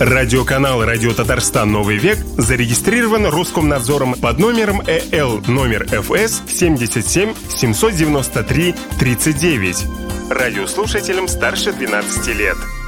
Радиоканал «Радио Татарстан. Новый век» зарегистрирован Роскомнадзором под номером ЭЛ номер ФС 77 793 39. Радиослушателям старше 12 лет.